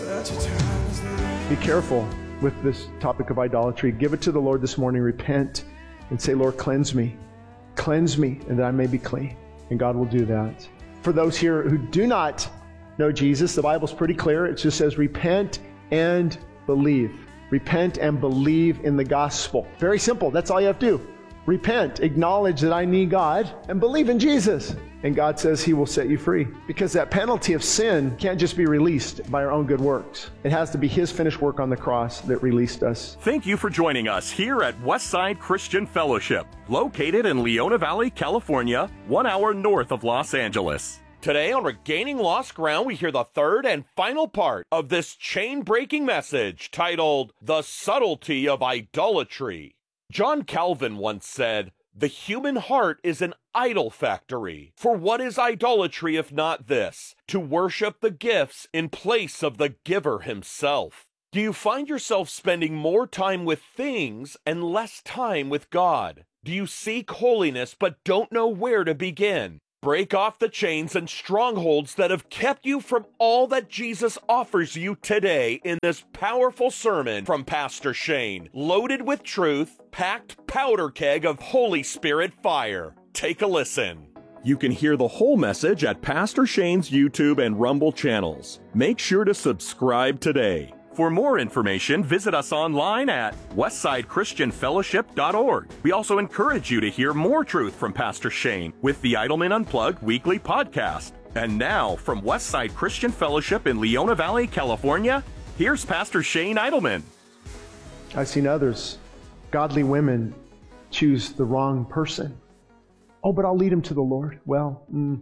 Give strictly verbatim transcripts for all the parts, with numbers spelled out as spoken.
Be careful with this topic of idolatry. Give it to the Lord this morning. Repent and say, Lord, cleanse me. Cleanse me, and that I may be clean. And God will do that. For those here who do not know Jesus, the Bible's pretty clear. It just says, repent and believe. Repent and believe in the gospel. Very simple. That's all you have to do. Repent, acknowledge that I need God, and believe in Jesus. And God says He will set you free. Because that penalty of sin can't just be released by our own good works. It has to be His finished work on the cross that released us. Thank you for joining us here at Westside Christian Fellowship, located in Leona Valley, California, one hour north of Los Angeles. Today on Regaining Lost Ground, we hear the third and final part of this chain-breaking message titled, The Subtlety of Idolatry. John Calvin once said, "The human heart is an idol factory. For what is idolatry if not this? To worship the gifts in place of the giver himself." Do you find yourself spending more time with things and less time with God? Do you seek holiness but don't know where to begin? Break off the chains and strongholds that have kept you from all that Jesus offers you today in this powerful sermon from Pastor Shane, loaded with truth, packed powder keg of Holy Spirit fire. Take a listen. You can hear the whole message at Pastor Shane's YouTube and Rumble channels. Make sure to subscribe today. For more information, visit us online at westside christian fellowship dot org. We also encourage you to hear more truth from Pastor Shane with the Idleman Unplugged weekly podcast. And now, from Westside Christian Fellowship in Leona Valley, California, here's Pastor Shane Idleman. I've seen others, godly women, choose the wrong person. Oh, but I'll lead him to the Lord. Well, mm,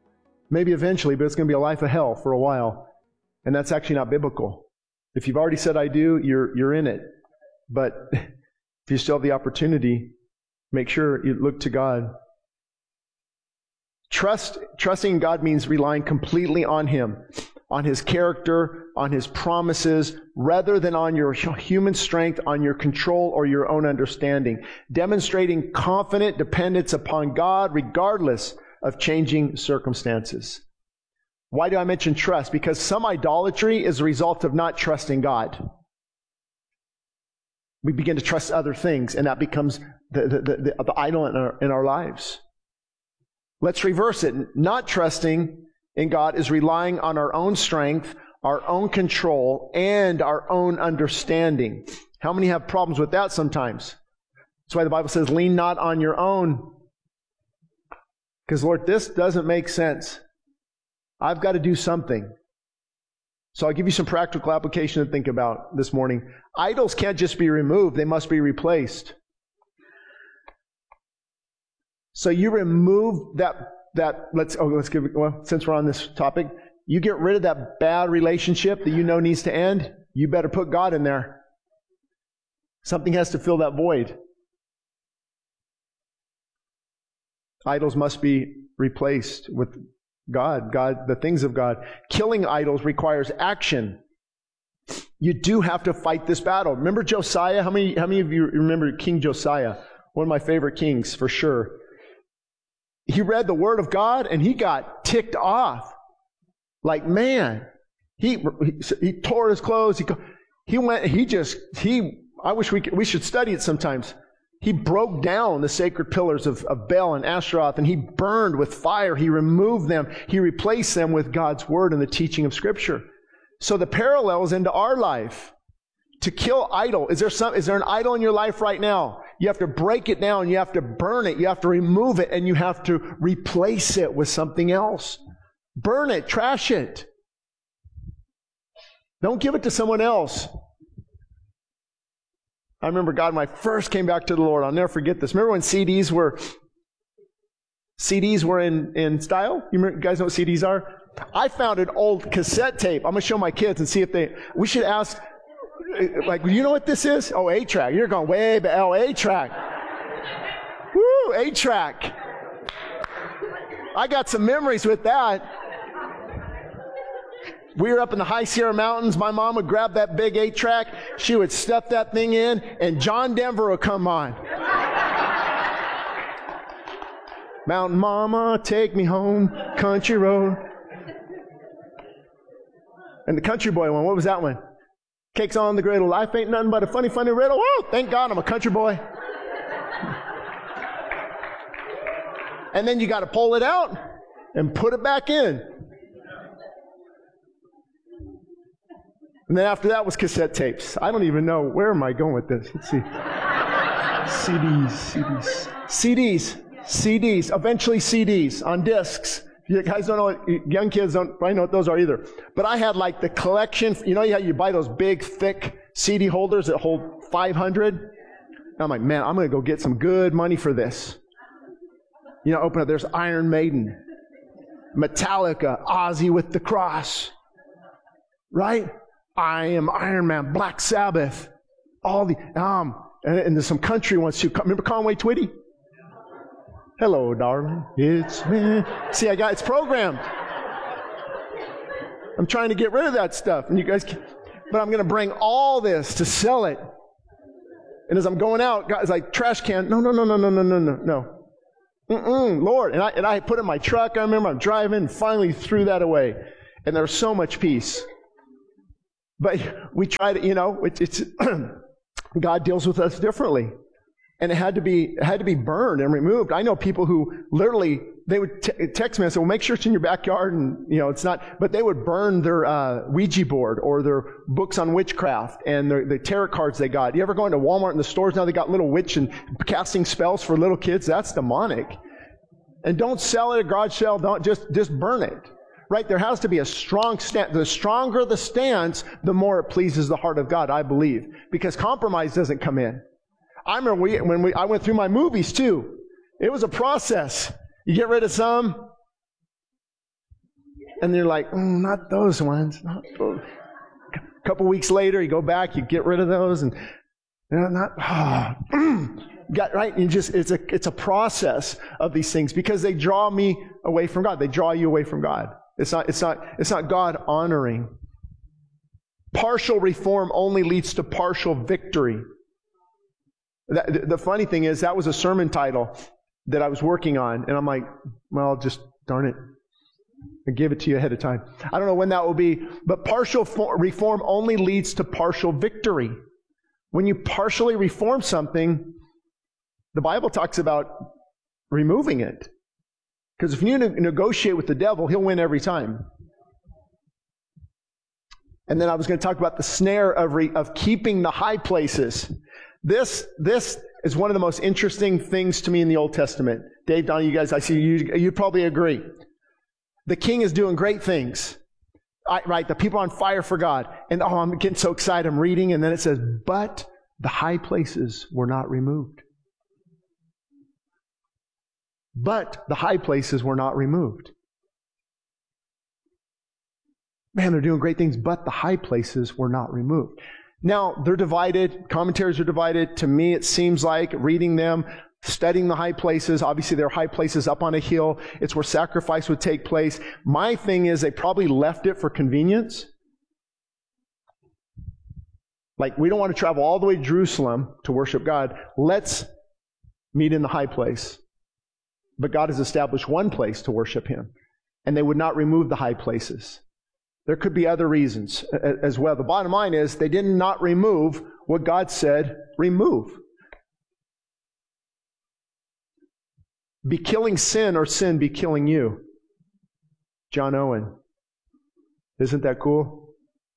maybe eventually, but it's going to be a life of hell for a while. And that's actually not biblical. If you've already said I do, you're you're in it. But if you still have the opportunity, make sure you look to God. Trust, trusting in God means relying completely on Him, on His character, on His promises, rather than on your human strength, on your control, or your own understanding. Demonstrating confident dependence upon God regardless of changing circumstances. Why do I mention trust? Because some idolatry is a result of not trusting God. We begin to trust other things, and that becomes the, the, the, the idol in our, in our lives. Let's reverse it. Not trusting in God is relying on our own strength, our own control, and our own understanding. How many have problems with that sometimes? That's why the Bible says, lean not on your own. Because, Lord, this doesn't make sense. I've got to do something. So I'll give you some practical application to think about this morning. Idols can't just be removed, they must be replaced. So you remove that, that let's, oh, let's give it, well, since we're on this topic, you get rid of that bad relationship that you know needs to end, you better put God in there. Something has to fill that void. Idols must be replaced with God, God, the things of God. Killing idols requires action. You do have to fight this battle. Remember Josiah? How many, how many of you remember King Josiah? One of my favorite kings, for sure. He read the Word of God and he got ticked off. Like, man, he he, he tore his clothes. He he went. He just he. I wish we could, we should study it sometimes. He broke down the sacred pillars of, of Baal and Ashtaroth, and he burned with fire. He removed them. He replaced them with God's Word and the teaching of Scripture. So the parallels into our life. To kill idol. Is there some? Is there an idol in your life right now? You have to break it down. You have to burn it. You have to remove it, and you have to replace it with something else. Burn it. Trash it. Don't give it to someone else. I remember, God, when I first came back to the Lord, I'll never forget this. Remember when C Ds were C Ds were in, in style? You, remember, you guys know what C Ds are? I found an old cassette tape. I'm going to show my kids and see if they... We should ask, like, you know what this is? Oh, eight track. You're going way back. Oh, eight track. Woo, eight track. I got some memories with that. We were up in the high Sierra Mountains. My mom would grab that big eight track. She would stuff that thing in, and John Denver would come on. Mountain Mama, take me home, country road. And the country boy one, what was that one? Cakes on the griddle. Life ain't nothing but a funny, funny riddle. Whoa, thank God I'm a country boy. And then you got to pull it out and put it back in. And then after that was cassette tapes. I don't even know. Where am I going with this? Let's see. C Ds, C Ds. C Ds, C Ds. Eventually C Ds on discs. You guys don't know what, young kids don't probably know what those are either. But I had like the collection. You know how you buy those big, thick C D holders that hold five hundred? And I'm like, man, I'm going to go get some good money for this. You know, open up. There's Iron Maiden, Metallica, Ozzy with the Cross. Right? I Am Iron Man, Black Sabbath. All the, um, and, and there's some country ones too. Remember Conway Twitty? Hello, darling. It's me. See, I got, it's programmed. I'm trying to get rid of that stuff. And you guys, can, but I'm going to bring all this to sell it. And as I'm going out, guys like, trash can. No, no, no, no, no, no, no, no, no. Mm-mm, Lord. And I, and I put it in my truck. I remember I'm driving and finally threw that away. And there was so much peace. But we try to, you know, it, it's, God deals with us differently. And it had to be, it had to be burned and removed. I know people who literally, they would t- text me and say, well, make sure it's in your backyard and, you know, it's not, but they would burn their uh, Ouija board or their books on witchcraft and their, the tarot cards they got. You ever go into Walmart in the stores now, they got little witch and casting spells for little kids? That's demonic. And don't sell it at a garage sale. Don't just, just burn it. Right? There has to be a strong stance. The stronger the stance, the more it pleases the heart of God, I believe. Because compromise doesn't come in. I remember we, when we, I went through my movies too. It was a process. You get rid of some, and you're like, mm, not those ones. Not those. A couple weeks later, you go back, you get rid of those, and you know, not. Oh, mm, got right. You just it's a it's a process of these things because they draw me away from God. They draw you away from God. It's not it's not it's not God honoring. Partial reform only leads to partial victory. That, the funny thing is, that was a sermon title that I was working on, and I'm like, well, just darn it. I gave it to you ahead of time. I don't know when that will be, but partial for, reform only leads to partial victory. When you partially reform something, the Bible talks about removing it. Because if you ne- negotiate with the devil, he'll win every time. And then I was going to talk about the snare of, re- of keeping the high places. This, this is one of the most interesting things to me in the Old Testament. Dave, Donnie, you guys, I see you, you probably agree. The king is doing great things. I, right, the people are on fire for God. And oh, I'm getting so excited, I'm reading, and then it says, but the high places were not removed. But the high places were not removed. Man, they're doing great things, but the high places were not removed. Now, they're divided. Commentaries are divided. To me, it seems like reading them, studying the high places. Obviously, there are high places up on a hill. It's where sacrifice would take place. My thing is they probably left it for convenience. Like, we don't want to travel all the way to Jerusalem to worship God. Let's meet in the high place. But God has established one place to worship Him. And they would not remove the high places. There could be other reasons as well. The bottom line is they did not remove what God said remove. Be killing sin or sin be killing you. John Owen. Isn't that cool?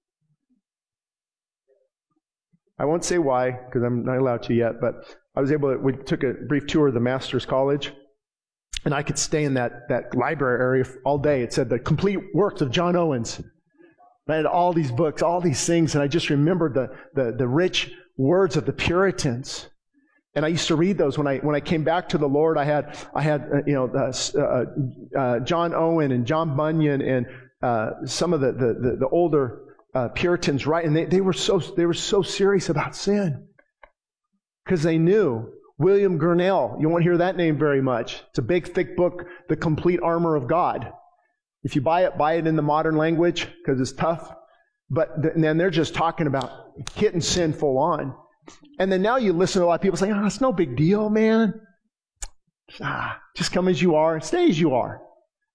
I won't say why because I'm not allowed to yet, but I was able to, we took a brief tour of the Master's College. And I could stay in that, that library area all day. It said the complete works of John Owens. I had all these books, all these things, and I just remembered the, the, the rich words of the Puritans. And I used to read those when I when I came back to the Lord. I had I had uh, you know uh, uh, uh, John Owen and John Bunyan and uh, some of the the, the, the older uh, Puritans, right? And they, they were so they were so serious about sin because they knew. William Gurnall, you won't hear that name very much. It's a big, thick book, The Complete Armor of God. If you buy it, buy it in the modern language because it's tough. But th- then they're just talking about hitting sin full on. And then now you listen to a lot of people saying, oh, it's no big deal, man. Ah, just come as you are. Stay as you are.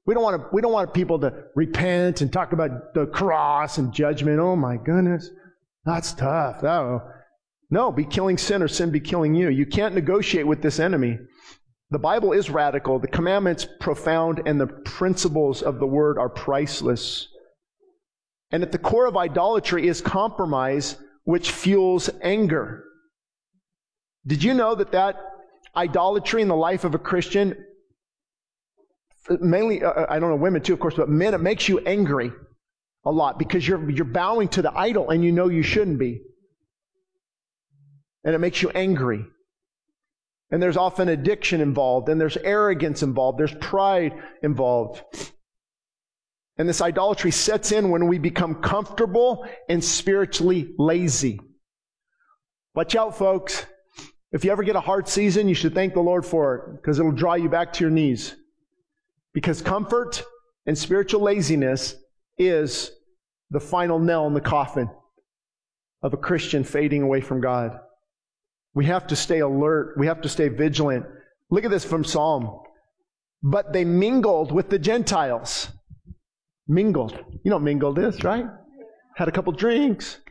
We don't want to, we don't want people to repent and talk about the cross and judgment. Oh my goodness. That's tough. Oh. No, be killing sin or sin be killing you. You can't negotiate with this enemy. The Bible is radical. The commandments profound, and the principles of the word are priceless. And at the core of idolatry is compromise, which fuels anger. Did you know that that idolatry in the life of a Christian, mainly, uh, I don't know, women too, of course, but men, it makes you angry a lot because you're, you're bowing to the idol and you know you shouldn't be. And it makes you angry. And there's often addiction involved, and there's arrogance involved, there's pride involved. And this idolatry sets in when we become comfortable and spiritually lazy. Watch out, folks. If you ever get a hard season, you should thank the Lord for it, because it'll draw you back to your knees. Because comfort and spiritual laziness is the final nail in the coffin of a Christian fading away from God. We have to stay alert. We have to stay vigilant. Look at this from Psalm. But they mingled with the Gentiles. Mingled. You know what mingled is, right? Had a couple drinks.